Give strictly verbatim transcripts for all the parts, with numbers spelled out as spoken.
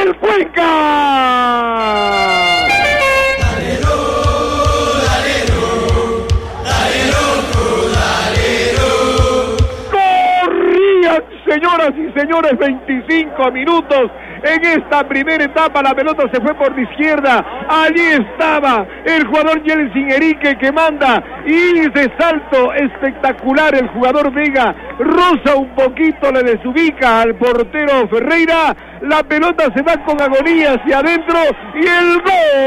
del Cuenca. Señoras y señores, veinticinco minutos en esta primera etapa. La pelota se fue por la izquierda. Allí estaba el jugador Yeltsin Enrique que manda y de salto espectacular el jugador Vega roza un poquito, le desubica al portero Ferreira. La pelota se va con agonía hacia adentro y el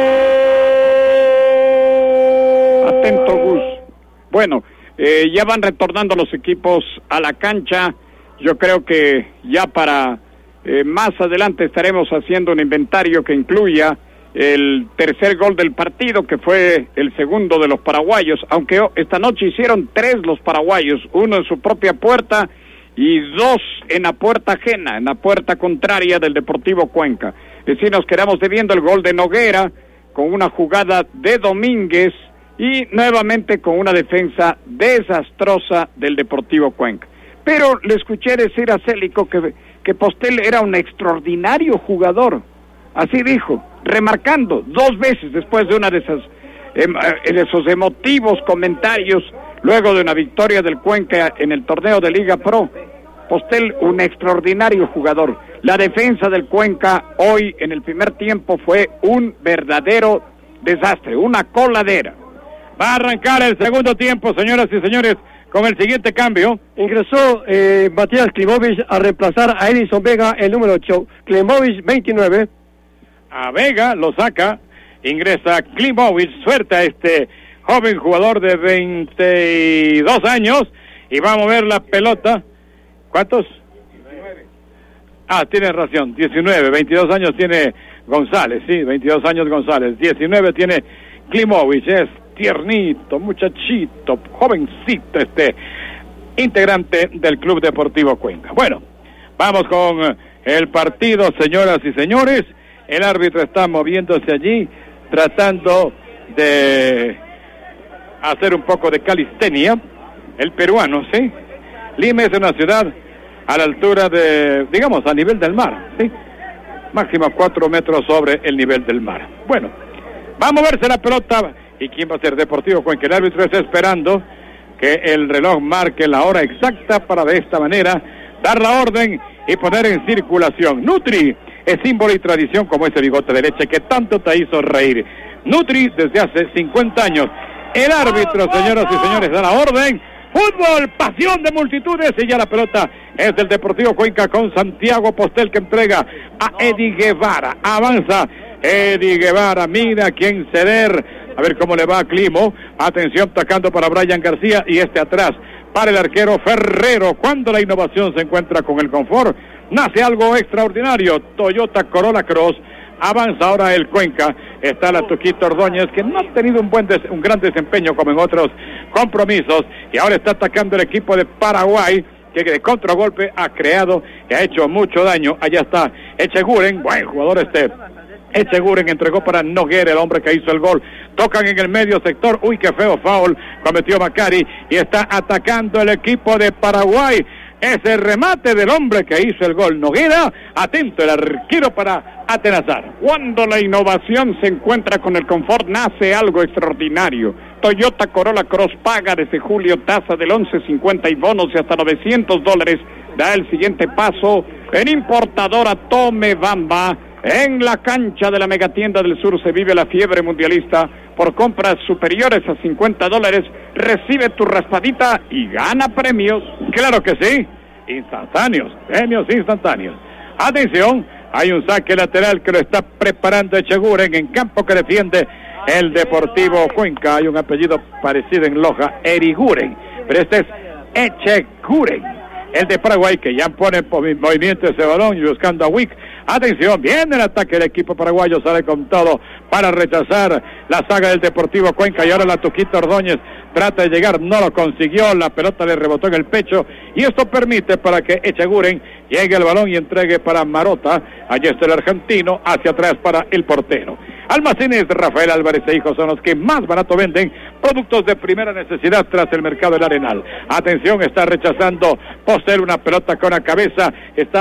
gol. Atento, Gus. Bueno, eh, ya van retornando los equipos a la cancha. Yo creo que ya para eh, más adelante estaremos haciendo un inventario que incluya el tercer gol del partido, que fue el segundo de los paraguayos, aunque esta noche hicieron tres los paraguayos, uno en su propia puerta y dos en la puerta ajena, en la puerta contraria del Deportivo Cuenca. Es decir, nos quedamos debiendo el gol de Noguera con una jugada de Domínguez y nuevamente con una defensa desastrosa del Deportivo Cuenca. Pero le escuché decir a Célico que, que Postel era un extraordinario jugador. Así dijo, remarcando dos veces después de una de esas em, de esos emotivos comentarios, luego de una victoria del Cuenca en el torneo de Liga Pro. Postel, un extraordinario jugador. La defensa del Cuenca hoy en el primer tiempo fue un verdadero desastre, una coladera. Va a arrancar el segundo tiempo, señoras y señores, con el siguiente cambio. Ingresó eh, Matías Klimovic a reemplazar a Edison Vega, el número ocho. Klimovic, veintinueve. A Vega lo saca, ingresa Klimovic, suelta a este joven jugador de veintidós años y va a mover la pelota. ¿Cuántos? diecinueve. Ah, tiene razón, diecinueve, veintidós años tiene González, sí, veintidós años González, diecinueve tiene Klimovic, es tiernito, muchachito, jovencito este integrante del Club Deportivo Cuenca. Bueno, vamos con el partido, señoras y señores. El árbitro está moviéndose allí, tratando de hacer un poco de calistenia. El peruano, ¿sí? Lima es una ciudad a la altura de, digamos, a nivel del mar, ¿sí? Máximo cuatro metros sobre el nivel del mar. Bueno, va a moverse la pelota. ¿Y quién va a ser? Deportivo Cuenca. El árbitro está esperando que el reloj marque la hora exacta para de esta manera dar la orden y poner en circulación. Nutri es símbolo y tradición como ese bigote de leche que tanto te hizo reír. Nutri desde hace cincuenta años. El árbitro, señoras y señores, da la orden. Fútbol, pasión de multitudes, y ya la pelota es del Deportivo Cuenca con Santiago Postel que entrega a Eddie Guevara. Avanza Eddie Guevara, mira quién ceder. A ver cómo le va a Climo. Atención, tocando para Brian García y este atrás para el arquero Ferrero. Cuando la innovación se encuentra con el confort, nace algo extraordinario. Toyota Corolla Cross. Avanza ahora el Cuenca. Está la Tuquito Ordóñez, que no ha tenido un buen des- un gran desempeño como en otros compromisos. Y ahora está atacando el equipo de Paraguay, que de contragolpe ha creado y ha hecho mucho daño. Allá está Echeguren, buen jugador este. Echeguren entregó para Noguera, el hombre que hizo el gol. Tocan en el medio sector. Uy, qué feo foul cometió Macari. Y está atacando el equipo de Paraguay. Ese remate del hombre que hizo el gol. Noguera, atento el arquero para atenazar. Cuando la innovación se encuentra con el confort, nace algo extraordinario. Toyota Corolla Cross paga desde julio tasa del once cincuenta y bonos de hasta novecientos dólares. Da el siguiente paso en importadora Tome Bamba. En la cancha de la megatienda del sur se vive la fiebre mundialista. Por compras superiores a cincuenta dólares, recibe tu raspadita y gana premios. Claro que sí, instantáneos, premios instantáneos. Atención, hay un saque lateral que lo está preparando Echeguren en campo que defiende el Deportivo Cuenca. Hay un apellido parecido en Loja, Eriguren, pero este es Echeguren, el de Paraguay, que ya pone en movimiento ese balón y buscando a Wick. Atención, viene el ataque del equipo paraguayo, sale con todo para rechazar la saga del Deportivo Cuenca y ahora la Tuquita Ordóñez trata de llegar, no lo consiguió, la pelota le rebotó en el pecho y esto permite para que Echeguren llegue al balón y entregue para Marota. Allí está el argentino, hacia atrás para el portero. Almacenes Rafael Álvarez e Hijos son los que más barato venden productos de primera necesidad tras el mercado del Arenal. Atención, está rechazando Postel una pelota con la cabeza, está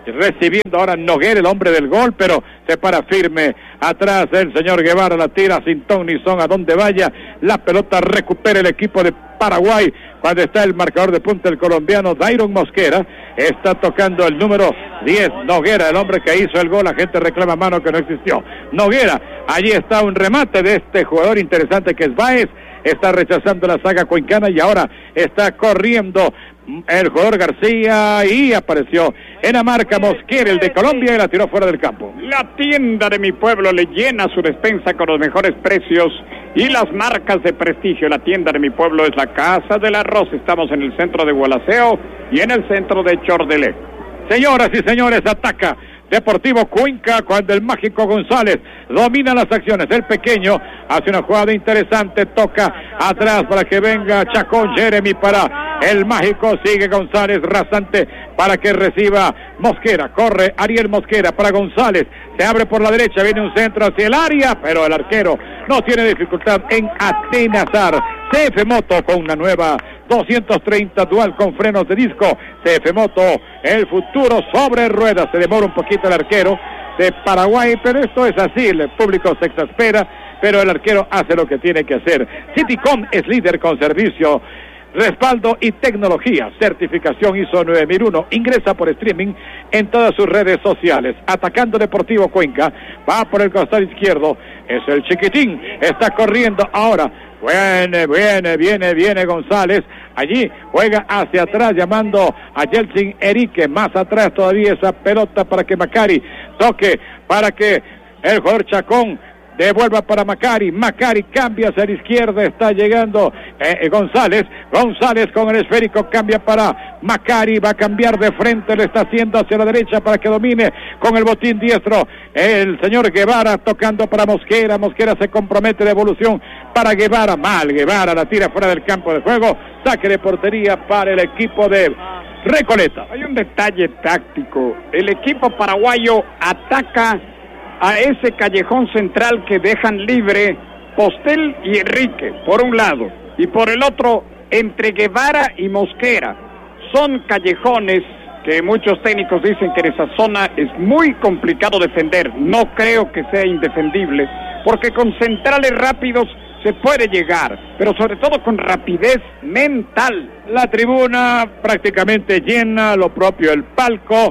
recibiendo ahora Noguera, el hombre del gol, pero se para firme atrás el señor Guevara, la tira sin ton ni son a donde vaya, la pelota recupera el equipo de Paraguay, cuando está el marcador de punta el colombiano Dairon Mosquera, está tocando el número diez, Noguera, el hombre que hizo el gol, la gente reclama mano que no existió, Noguera, allí está un remate de este jugador interesante que es Báez, está rechazando la saga cuencana y ahora está corriendo el jugador García y apareció en la marca Mosquera, el de Colombia, y la tiró fuera del campo. La tienda de mi pueblo le llena su despensa con los mejores precios y las marcas de prestigio. La tienda de mi pueblo es la Casa del Arroz. Estamos en el centro de Gualaceo y en el centro de Chordelé. Señoras y señores, ataca Deportivo Cuenca cuando el mágico González domina las acciones. El pequeño hace una jugada interesante, toca atrás para que venga Chacón, Jeremy para el mágico, sigue González rasante para que reciba Mosquera, corre Ariel Mosquera para González, se abre por la derecha, viene un centro hacia el área, pero el arquero no tiene dificultad en atenazar. C F Moto con una nueva doscientos treinta dual con frenos de disco. C F Moto, el futuro sobre ruedas. Se demora un poquito el arquero de Paraguay, pero esto es así, el público se exaspera, pero el arquero hace lo que tiene que hacer. Citycom es líder con servicio, respaldo y tecnología, certificación I S O nueve mil uno, ingresa por streaming en todas sus redes sociales. Atacando Deportivo Cuenca, va por el costado izquierdo, es el chiquitín, está corriendo ahora, viene, viene, viene, viene González, allí juega hacia atrás llamando a Yeltsin Erique, más atrás todavía esa pelota para que Macari toque, para que el jugador Chacón devuelva para Macari, Macari cambia hacia la izquierda, está llegando eh, González, González con el esférico cambia para Macari, va a cambiar de frente, le está haciendo hacia la derecha para que domine con el botín diestro, el señor Guevara tocando para Mosquera, Mosquera se compromete de evolución para Guevara, mal Guevara, la tira fuera del campo de juego, saque de portería para el equipo de Recoleta. Hay un detalle táctico, el equipo paraguayo ataca a ese callejón central que dejan libre Postel y Enrique, por un lado, y por el otro, entre Guevara y Mosquera. Son callejones que muchos técnicos dicen que en esa zona es muy complicado defender. No creo que sea indefendible, porque con centrales rápidos se puede llegar, pero sobre todo con rapidez mental. La tribuna prácticamente llena, lo propio el palco.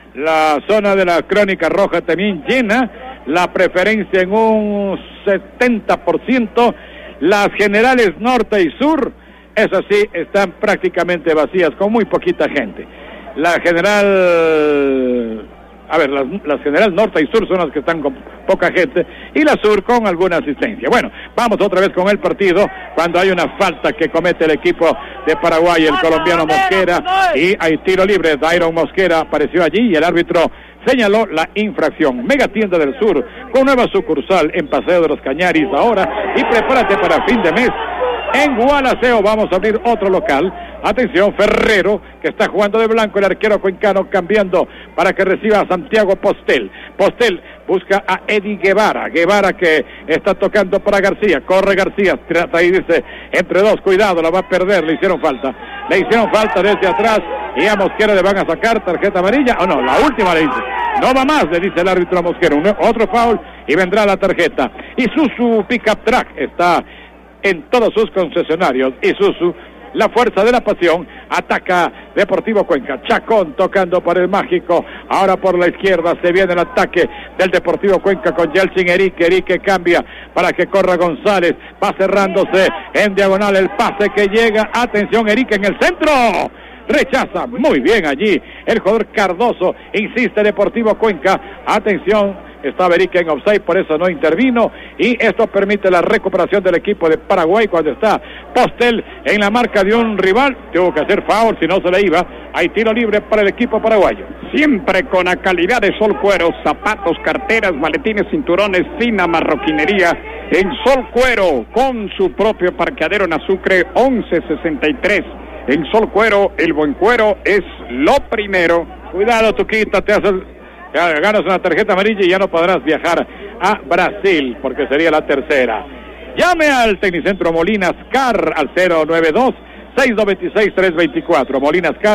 La zona de la Crónica Roja también llena, la preferencia en un setenta por ciento, las generales norte y sur, esas sí, están prácticamente vacías, con muy poquita gente. La general, a ver, las, las generales norte y sur son las que están con poca gente, y la sur con alguna asistencia. Bueno, vamos otra vez con el partido, cuando hay una falta que comete el equipo de Paraguay, el colombiano Mosquera, y hay tiro libre. Dairon Mosquera apareció allí y el árbitro señaló la infracción. Mega Tienda del Sur, con nueva sucursal en Paseo de los Cañaris ahora, y prepárate para fin de mes. En Gualaceo vamos a abrir otro local. Atención, Ferrero, que está jugando de blanco, el arquero cuencano cambiando para que reciba a Santiago Postel. Postel busca a Eddie Guevara. Guevara que está tocando para García. Corre García, trata ahí, dice, entre dos, cuidado, la va a perder, le hicieron falta. Le hicieron falta desde atrás y a Mosquera le van a sacar tarjeta amarilla. O no, la última le dice. No va más, le dice el árbitro a Mosquera. Un, otro foul y vendrá la tarjeta. Isuzu Pickup Track está en todos sus concesionarios. Isuzu, la fuerza de la pasión, ataca Deportivo Cuenca. Chacón tocando por el mágico, ahora por la izquierda se viene el ataque del Deportivo Cuenca con Yeltsin Erique. Erique cambia para que corra González, va cerrándose en diagonal el pase que llega, atención Erique en el centro, rechaza muy bien allí el jugador Cardoso, insiste Deportivo Cuenca, atención, estaba Erique en offside, por eso no intervino, y esto permite la recuperación del equipo de Paraguay cuando está Postel en la marca de un rival. Tuvo que hacer foul, si no se le iba. Hay tiro libre para el equipo paraguayo. Siempre con la calidad de Sol Cuero, zapatos, carteras, maletines, cinturones, fina marroquinería en Sol Cuero, con su propio parqueadero en Azucre once sesenta y tres. En Sol Cuero, el buen cuero es lo primero. Cuidado, Tuquita, te haces... ganas una tarjeta amarilla y ya no podrás viajar a Brasil, porque sería la tercera. Llame al Tecnicentro Molinas Car al cero nueve dos, seis dos seis, tres dos cuatro. Molinas Car,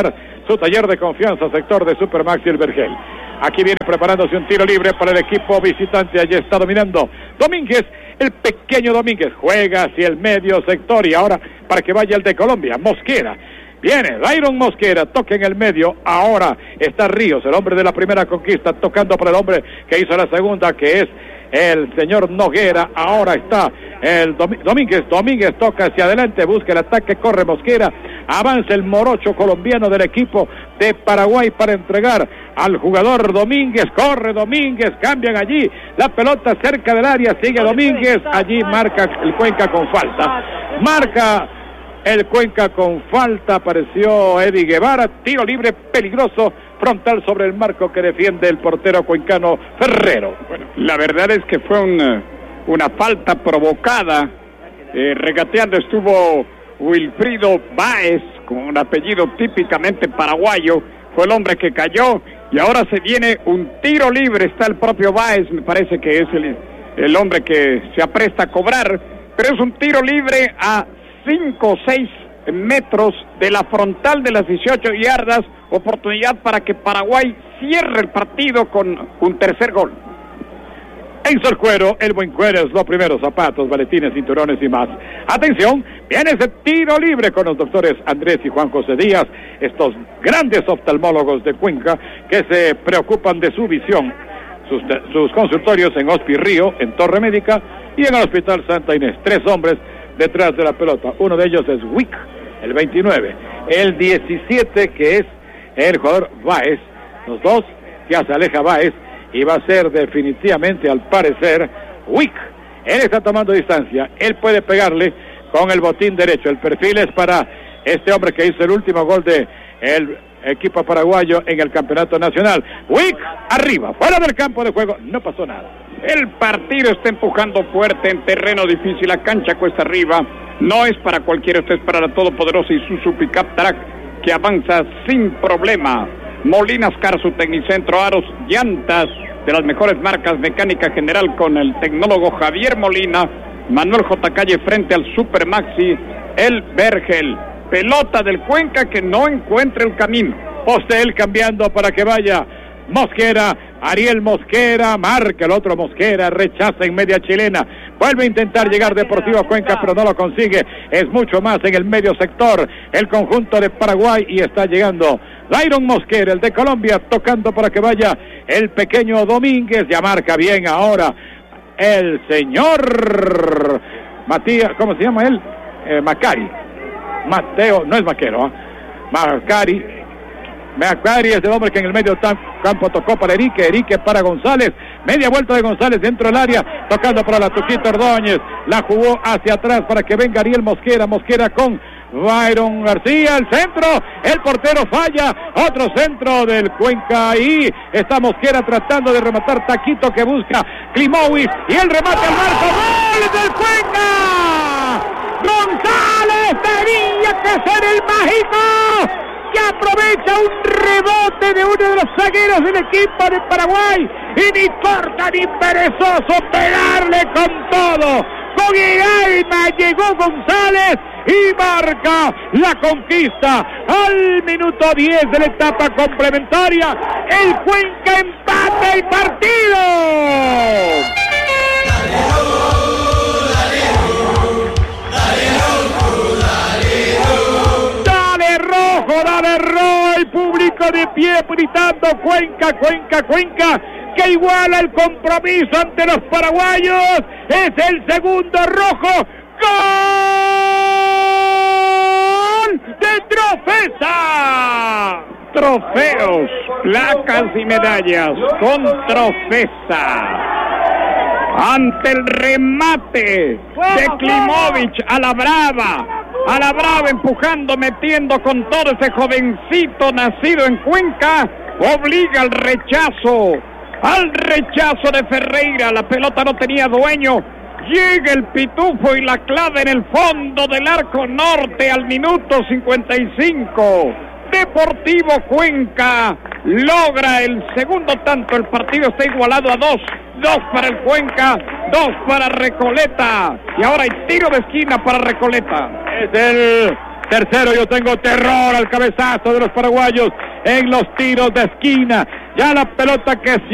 su taller de confianza, sector de Supermaxi El Vergel. Aquí viene preparándose un tiro libre para el equipo visitante. Allí está dominando Domínguez, el pequeño Domínguez. Juega hacia el medio sector y ahora para que vaya el de Colombia, Mosquera. Viene Dairon Mosquera, toca en el medio. Ahora está Ríos, el hombre de la primera conquista, tocando para el hombre que hizo la segunda, que es el señor Noguera. Ahora está el Domínguez. Domínguez toca hacia adelante, busca el ataque, corre Mosquera. Avanza el morocho colombiano del equipo de Paraguay para entregar al jugador Domínguez. Corre Domínguez, cambian allí la pelota cerca del área, sigue Domínguez. Allí marca el Cuenca con falta. Marca el Cuenca con falta, apareció Eddie Guevara. Tiro libre peligroso, frontal sobre el marco que defiende el portero cuencano Ferrero. Bueno, la verdad es que fue una, una falta provocada. Eh, regateando estuvo Wilfrido Báez, con un apellido típicamente paraguayo. Fue el hombre que cayó y ahora se viene un tiro libre. Está el propio Báez, me parece que es el, el hombre que se apresta a cobrar, pero es un tiro libre a cinco o seis metros de la frontal de las dieciocho yardas. Oportunidad para que Paraguay cierre el partido con un tercer gol. Hizo el cuero, el buen cuero es lo primero, zapatos, baletines, cinturones y más. Atención, viene ese tiro libre con los doctores Andrés y Juan José Díaz, estos grandes oftalmólogos de Cuenca que se preocupan de su visión. Sus, sus consultorios en Hospi Río, en Torre Médica y en el Hospital Santa Inés. Tres hombres detrás de la pelota. Uno de ellos es Wick, el veintinueve. El diecisiete, que es el jugador Báez. Los dos, ya se aleja Báez y va a ser definitivamente, al parecer, Wick. Él está tomando distancia. Él puede pegarle con el botín derecho. El perfil es para este hombre que hizo el último gol de el equipo paraguayo en el campeonato nacional. Wick, arriba, fuera del campo de juego. No pasó nada. El partido está empujando fuerte en terreno difícil. La cancha cuesta arriba. No es para cualquiera, esto es para la todopoderosa Isuzu Pickup Track, que avanza sin problema. Molinas Car, su Tecnicentro, aros, llantas de las mejores marcas, mecánica general con el tecnólogo Javier Molina. Manuel J. Calle frente al Super Maxi El Vergel. Pelota del Cuenca que no encuentra el camino. Poste él cambiando para que vaya Mosquera. Ariel Mosquera, marca el otro Mosquera, rechaza en media chilena, vuelve a intentar llegar Deportivo Cuenca, pero no lo consigue. Es mucho más en el medio sector el conjunto de Paraguay y está llegando Dairon Mosquera, el de Colombia, tocando para que vaya el pequeño Domínguez. Ya marca bien ahora el señor Matías, ¿cómo se llama él? Eh, Macari Mateo, no es Maquero, ¿eh? Macari Macari es el hombre que en el medio campo tocó para Erique, Erique para González, media vuelta de González dentro del área, tocando para la Tuquita Ordóñez, la jugó hacia atrás para que venga Ariel Mosquera, Mosquera con Byron García, el centro, el portero falla, otro centro del Cuenca y está Mosquera tratando de rematar, taquito que busca Klimovic y el remate al marco, ¡gol del Cuenca! González tenía que ser el mágico, que aprovecha un rebote de uno de los zagueros del equipo de Paraguay y ni corta ni perezoso, pegarle con todo, con el alma llegó González y marca la conquista al minuto diez de la etapa complementaria. El Cuenca empata el partido. Dale rojo, el público de pie gritando Cuenca, Cuenca, Cuenca, que iguala el compromiso ante los paraguayos. Es el segundo rojo. ¡Gol de Trofesa! Trofeos, placas y medallas con Trofesa. Ante el remate de Klimovic a la brava, a la brava empujando, metiendo con todo ese jovencito nacido en Cuenca, obliga al rechazo, al rechazo de Ferreira. La pelota no tenía dueño, llega el pitufo y la clava en el fondo del arco norte al minuto cincuenta y cinco. Deportivo Cuenca logra el segundo tanto, el partido está igualado a dos, dos para el Cuenca, dos para Recoleta, y ahora hay tiro de esquina para Recoleta. Es el Tercero, yo tengo terror al cabezazo de los paraguayos en los tiros de esquina. Ya la pelota que